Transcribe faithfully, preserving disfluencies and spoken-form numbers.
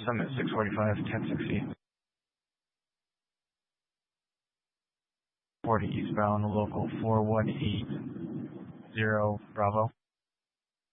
Summit six forty-five, ten sixty. forty eastbound, local four one eight zero, Bravo.